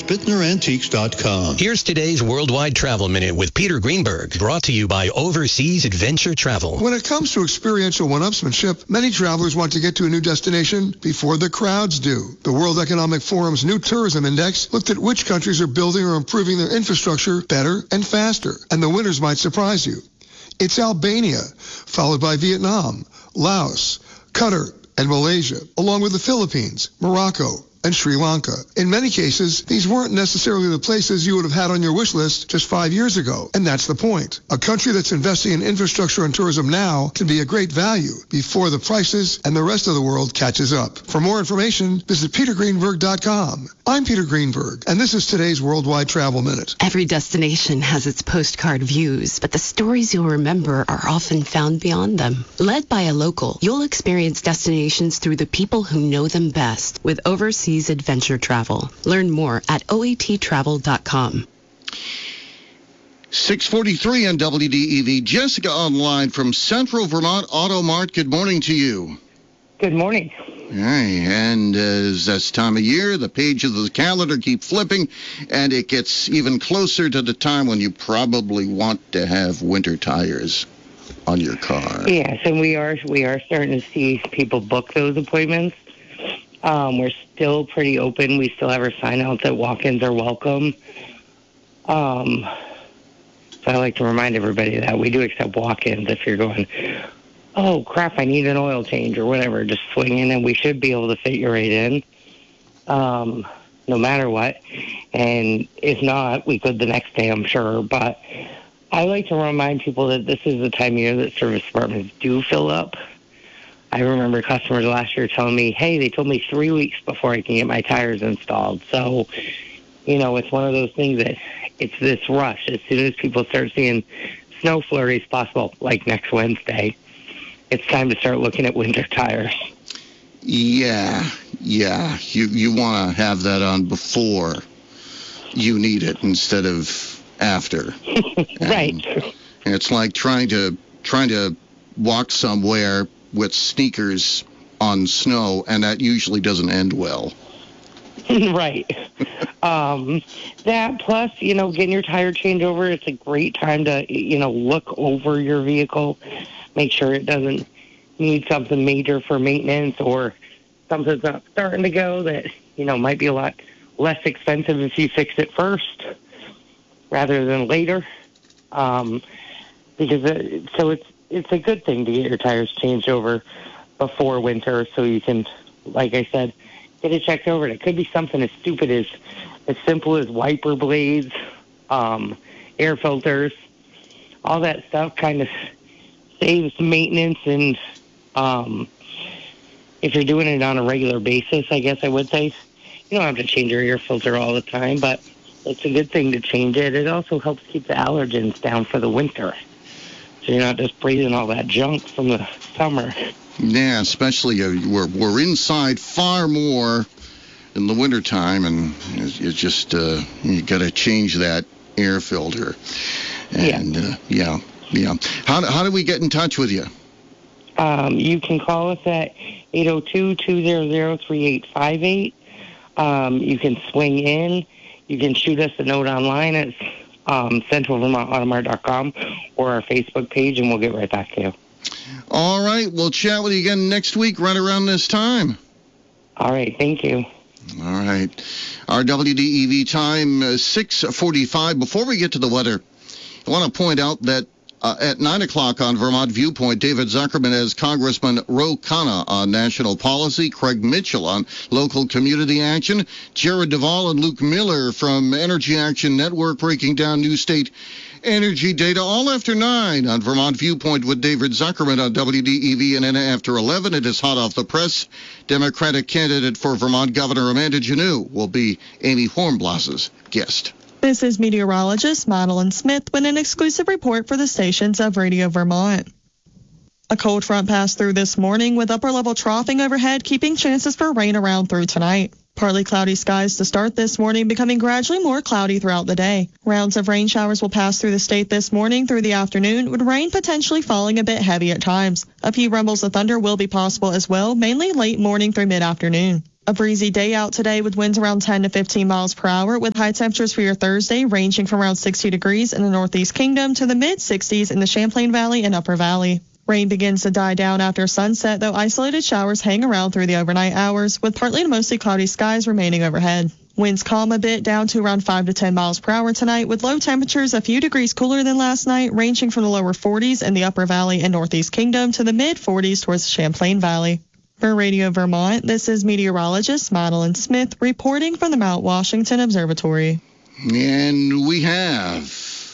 BittnerAntiques.com. Here's today's Worldwide Travel Minute with Peter Greenberg, brought to you by Overseas Adventure Travel. When it comes to experiential one-upsmanship, many travelers want to get to a new destination before the crowds do. The World Economic Forum's new tourism index looked at which countries are building or improving their infrastructure better and faster, and the winners might surprise you. It's Albania, followed by Vietnam, Laos, Qatar, and Malaysia, along with the Philippines, Morocco, and Sri Lanka. In many cases, these weren't necessarily the places you would have had on your wish list just 5 years ago, and that's the point. A country that's investing in infrastructure and tourism now can be a great value before the prices and the rest of the world catches up. For more information, visit petergreenberg.com. I'm Peter Greenberg, and this is today's Worldwide Travel Minute. Every destination has its postcard views, but the stories you'll remember are often found beyond them. Led by a local, you'll experience destinations through the people who know them best with Overseas Adventure Travel. Learn more at oattravel.com. 6:43 on WDEV. Jessica online from Central Vermont Auto Mart. Good morning to you. Good morning. Hey, and as this time of year, the pages of the calendar keep flipping, and it gets even closer to the time when you probably want to have winter tires on your car. Yes, and we are starting to see people book those appointments. We're still pretty open. We still have our sign out that walk-ins are welcome. So I like to remind everybody that we do accept walk-ins. If you're going, oh, crap, I need an oil change or whatever, just swing in and we should be able to fit you right in, no matter what. And if not, we could the next day, I'm sure. But I like to remind people that this is the time of year that service departments do fill up. I remember customers last year telling me, hey, they told me 3 weeks before I can get my tires installed. So, it's one of those things that it's this rush. As soon as people start seeing snow flurries possible, like next Wednesday, it's time to start looking at winter tires. Yeah. You want to have that on before you need it instead of after. Right. And it's like trying to walk somewhere with sneakers on snow, and that usually doesn't end well. Right. That plus, getting your tire changed over, it's a great time to, look over your vehicle, make sure it doesn't need something major for maintenance or something's not starting to go that, might be a lot less expensive if you fix it first rather than later. Because it's a good thing to get your tires changed over before winter so you can, like I said, get it checked over. And it could be something as stupid as simple as wiper blades, air filters, all that stuff kind of saves maintenance. And if you're doing it on a regular basis, I guess I would say, you don't have to change your air filter all the time, but it's a good thing to change it. It also helps keep the allergens down for the winter. So you're not just breathing all that junk from the summer. Yeah, especially we're inside far more in the wintertime, and it's just you got to change that air filter. And yeah. How do we get in touch with you? You can call us at 802-200-3858. You can swing in. You can shoot us a note online at centralvermontautomart.com or our Facebook page, and we'll get right back to you. All right. We'll chat with you again next week right around this time. All right. Thank you. All right. Our WDEV time, 6:45. Before we get to the weather, I want to point out that at 9 o'clock on Vermont Viewpoint, David Zuckerman has Congressman Ro Khanna on national policy, Craig Mitchell on local community action, Jared Duvall and Luke Miller from Energy Action Network breaking down new state energy data, all after 9 on Vermont Viewpoint with David Zuckerman on WDEV. And then after 11, it is hot off the press. Democratic candidate for Vermont Governor Amanda Janot will be Amy Hornbloss's guest. This is meteorologist Madeline Smith with an exclusive report for the stations of Radio Vermont. A cold front passed through this morning with upper-level troughing overhead, keeping chances for rain around through tonight. Partly cloudy skies to start this morning, becoming gradually more cloudy throughout the day. Rounds of rain showers will pass through the state this morning through the afternoon, with rain potentially falling a bit heavy at times. A few rumbles of thunder will be possible as well, mainly late morning through mid-afternoon. A breezy day out today with winds around 10 to 15 miles per hour, with high temperatures for your Thursday ranging from around 60 degrees in the Northeast Kingdom to the mid-60s in the Champlain Valley and Upper Valley. Rain begins to die down after sunset, though isolated showers hang around through the overnight hours, with partly to mostly cloudy skies remaining overhead. Winds calm a bit down to around 5 to 10 miles per hour tonight, with low temperatures a few degrees cooler than last night, ranging from the lower 40s in the Upper Valley and Northeast Kingdom to the mid-40s towards the Champlain Valley. For Radio Vermont, this is meteorologist Madeline Smith reporting from the Mount Washington Observatory. And we have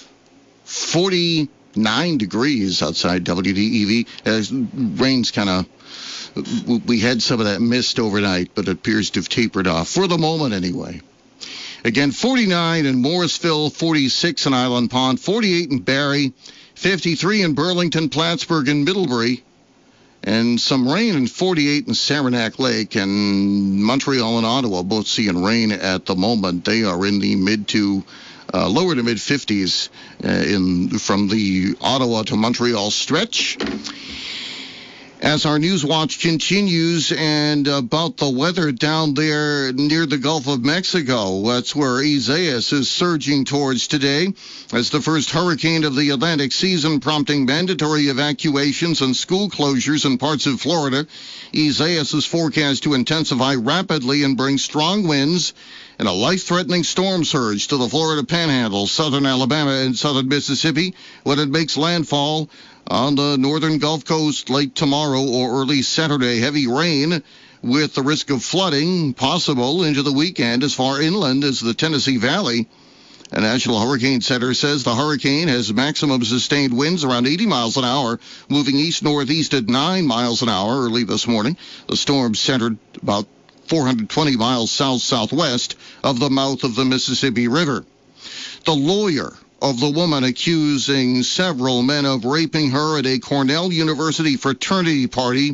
49 degrees outside WDEV. As rain's we had some of that mist overnight, but it appears to have tapered off for the moment anyway. Again, 49 in Morrisville, 46 in Island Pond, 48 in Barrie, 53 in Burlington, Plattsburgh, and Middlebury. And some rain in 48 in Saranac Lake, and Montreal and Ottawa both seeing rain at the moment. They are in the lower to mid 50s from the Ottawa to Montreal stretch. As our news watch continues, and about the weather down there near the Gulf of Mexico, that's where Isaias is surging towards today as the first hurricane of the Atlantic season, prompting mandatory evacuations and school closures in parts of Florida. Isaias is forecast to intensify rapidly and bring strong winds and a life-threatening storm surge to the Florida Panhandle, southern Alabama, and southern Mississippi when it makes landfall on the northern Gulf Coast late tomorrow or early Saturday. Heavy rain with the risk of flooding possible into the weekend as far inland as the Tennessee Valley. The National Hurricane Center says the hurricane has maximum sustained winds around 80 miles an hour, moving east-northeast at 9 miles an hour early this morning. The storm centered about 420 miles south-southwest of the mouth of the Mississippi River. The lawyer of the woman accusing several men of raping her at a Cornell University fraternity party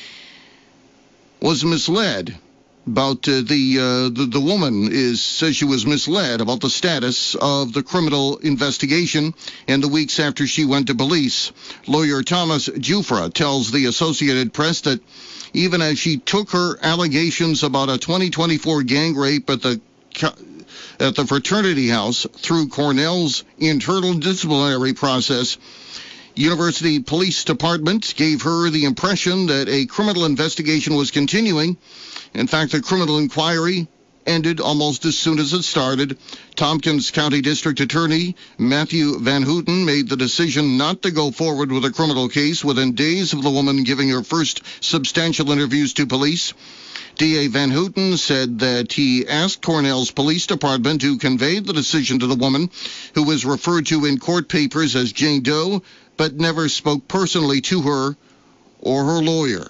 was misled about the woman says she was misled about the status of the criminal investigation in the weeks after she went to police. Lawyer Thomas Jufra tells the Associated Press that even as she took her allegations about a 2024 gang rape at the fraternity house through Cornell's internal disciplinary process, University Police Department gave her the impression that a criminal investigation was continuing. In fact, the criminal inquiry ended almost as soon as it started. Tompkins County District Attorney Matthew Van Houten made the decision not to go forward with a criminal case within days of the woman giving her first substantial interviews to police. D.A. Van Houten said that he asked Cornell's police department to convey the decision to the woman, who was referred to in court papers as Jane Doe, but never spoke personally to her or her lawyer.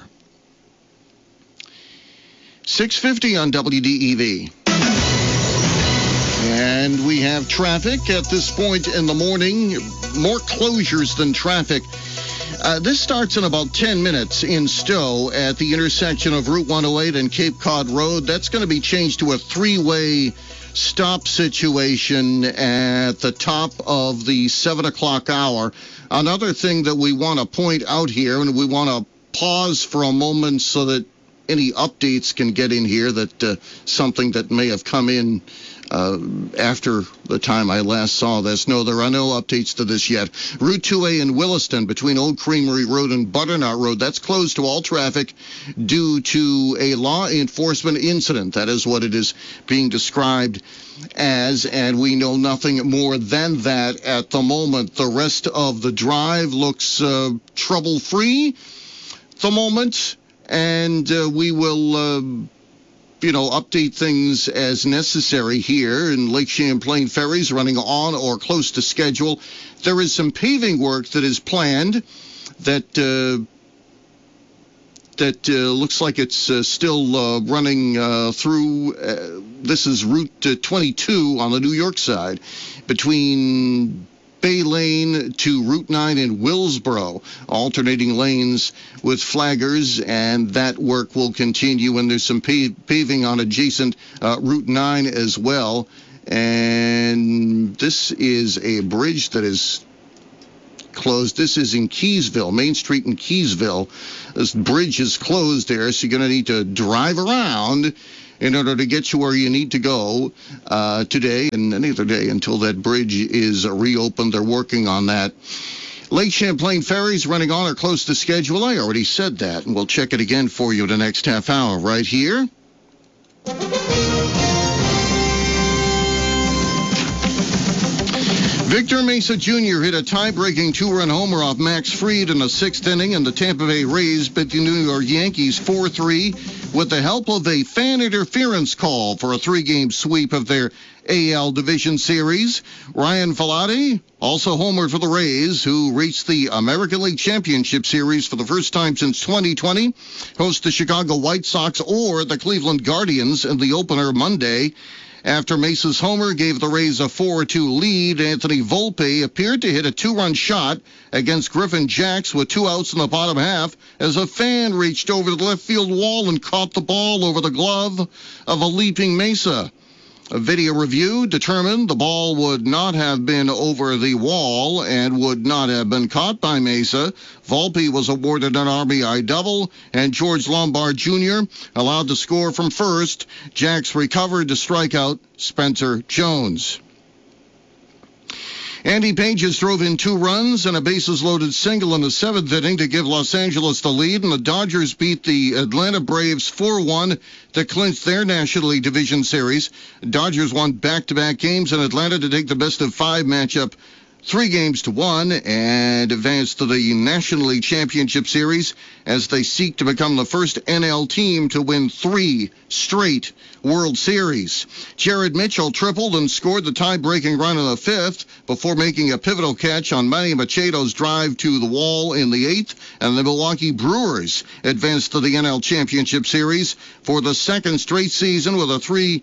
6:50 on WDEV. And we have traffic at this point in the morning. More closures than traffic. This starts in about 10 minutes in Stowe at the intersection of Route 108 and Cape Cod Road. That's going to be changed to a three-way stop situation at the top of the 7 o'clock hour. Another thing that we want to point out here, and we want to pause for a moment so that any updates can get in here, that something that may have come in after the time I last saw this. No, there are no updates to this yet. Route 2A in Williston between Old Creamery Road and Butternut Road, that's closed to all traffic due to a law enforcement incident. That is what it is being described as, and we know nothing more than that at the moment. The rest of the drive looks trouble-free at the moment, and we will update things as necessary here. In Lake Champlain ferries running on or close to schedule. There is some paving work that is planned that looks like it's still running through. This is Route 22 on the New York side between Bay Lane to Route 9 in Willsboro, alternating lanes with flaggers, and that work will continue. And there's some paving on adjacent Route 9 as well. And this is a bridge that is closed. This is in Keysville, Main Street in Keysville. This bridge is closed there, so you're going to need to drive around in order to get you where you need to go today and any other day until that bridge is reopened. They're working on that. Lake Champlain ferries running on or close to schedule. I already said that, and we'll check it again for you the next half hour right here. Victor Mesa Jr. hit a tie-breaking two-run homer off Max Fried in the sixth inning, and the Tampa Bay Rays beat the New York Yankees 4-3 with the help of a fan interference call for a three-game sweep of their AL Division Series. Ryan Filati also homered for the Rays, who reached the American League Championship Series for the first time since 2020, host the Chicago White Sox or the Cleveland Guardians in the opener Monday. After Mesa's homer gave the Rays a 4-2 lead, Anthony Volpe appeared to hit a two-run shot against Griffin Jax with 2 outs in the bottom half as a fan reached over the left field wall and caught the ball over the glove of a leaping Mesa. A video review determined the ball would not have been over the wall and would not have been caught by Mesa. Volpe was awarded an RBI double, and George Lombard Jr. allowed to score from first. Jax recovered to strike out Spencer Jones. Andy Pages drove in 2 runs and a bases-loaded single in the 7th inning to give Los Angeles the lead, and the Dodgers beat the Atlanta Braves 4-1 to clinch their National League Division Series. Dodgers won back-to-back games in Atlanta to take the best-of-5 matchup 3-1 and advance to the National League Championship Series as they seek to become the first NL team to win 3 straight World Series. Jared Mitchell tripled and scored the tie-breaking run in the 5th before making a pivotal catch on Manny Machado's drive to the wall in the 8th, and the Milwaukee Brewers advanced to the NL Championship Series for the second straight season with a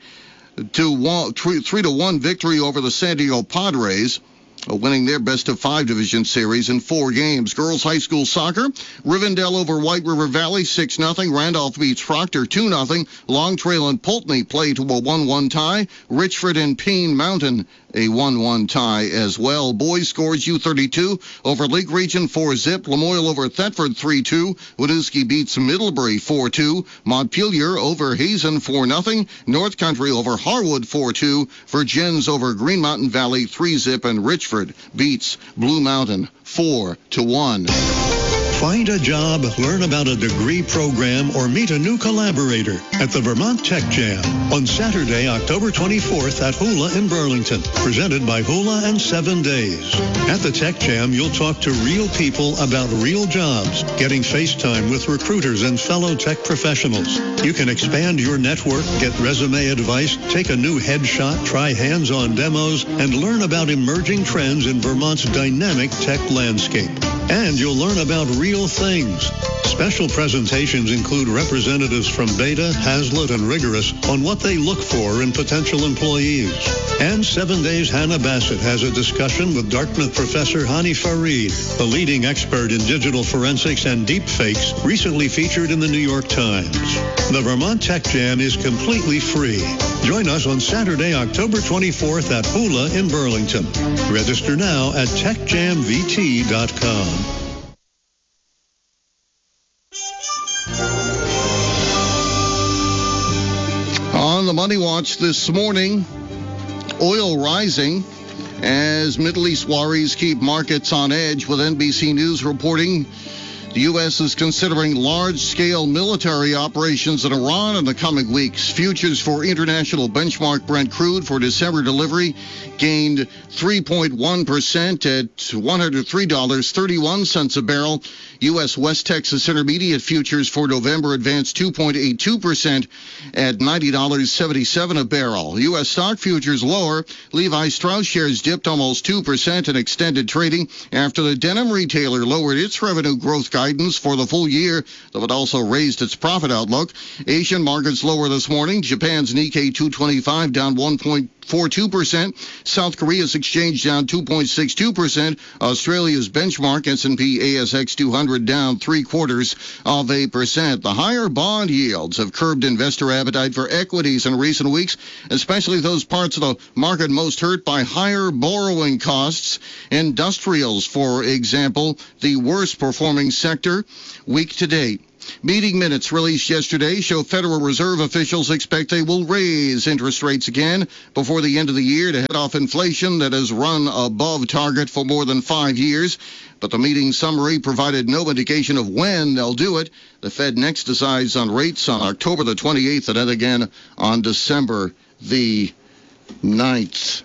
3-1 victory over the San Diego Padres, winning their best-of-5 division series in 4 games. Girls high school soccer, Rivendell over White River Valley 6-0. Randolph beats Proctor 2-0. Long Trail and Pulteney play to a 1-1 tie. Richford and Payne Mountain a 1-1 tie as well. Boys scores U32 over Lake Region 4-0. Lamoille over Thetford 3-2. Winooski beats Middlebury 4-2. Montpelier over Hazen 4-0. North Country over Harwood 4-2. Virgins over Green Mountain Valley 3-0. And Richford beats Blue Mountain 4-1. Find a job, learn about a degree program, or meet a new collaborator at the Vermont Tech Jam on Saturday, October 24th at Hula in Burlington, presented by Hula and 7 Days. At the Tech Jam, you'll talk to real people about real jobs, getting FaceTime with recruiters and fellow tech professionals. You can expand your network, get resume advice, take a new headshot, try hands-on demos, and learn about emerging trends in Vermont's dynamic tech landscape. And you'll learn about real things. Special presentations include representatives from Beta, Hazlitt, and Rigorous on what they look for in potential employees. And 7 Days Hannah Bassett has a discussion with Dartmouth professor Hani Farid, the leading expert in digital forensics and deepfakes, recently featured in the New York Times. The Vermont Tech Jam is completely free. Join us on Saturday, October 24th at Hula in Burlington. Register now at techjamvt.com. On the Money Watch this morning, oil rising as Middle East worries keep markets on edge, with NBC News reporting the U.S. is considering large-scale military operations in Iran in the coming weeks. Futures for international benchmark Brent crude for December delivery gained 3.1% at $103.31 a barrel. U.S. West Texas Intermediate futures for November advanced 2.82% at $90.77 a barrel. U.S. stock futures lower. Levi Strauss shares dipped almost 2% in extended trading after the denim retailer lowered its revenue growth guidance guidance for the full year, though it also raised its profit outlook. Asian markets lower this morning. Japan's Nikkei 225 down 1.42%. South Korea's exchange down 2.62%. Australia's benchmark S&P ASX 200 down 0.75%. The higher bond yields have curbed investor appetite for equities in recent weeks, especially those parts of the market most hurt by higher borrowing costs. Industrials, for example, the worst performing sector week to date. Meeting minutes released yesterday show Federal Reserve officials expect they will raise interest rates again before the end of the year to head off inflation that has run above target for more than 5 years. But the meeting summary provided no indication of when they'll do it. The Fed next decides on rates on October the 28th and then again on December the 9th.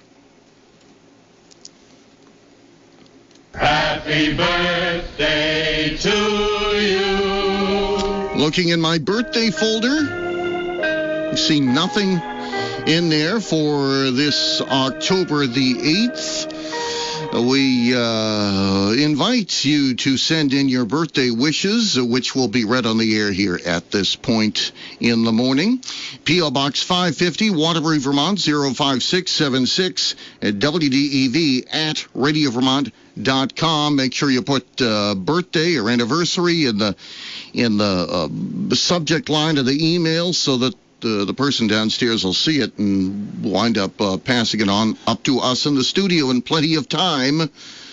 Happy birthday to you. Looking in my birthday folder, I see nothing in there for this October the 8th. We invite you to send in your birthday wishes, which will be read on the air here at this point in the morning. P.O. Box 550, Waterbury, Vermont, 05676, at WDEV at RadioVermont.com. Make sure you put birthday or anniversary in the subject line of the email so that the person downstairs will see it and wind up passing it on up to us in the studio in plenty of time